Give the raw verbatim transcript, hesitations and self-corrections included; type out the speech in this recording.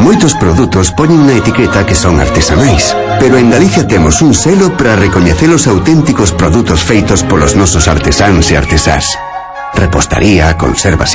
Moitos produtos poñen na etiqueta que son artesanais, pero en Galicia temos un selo para recoñecer os auténticos produtos feitos polos nosos artesáns e artesás. Repostaría, conservas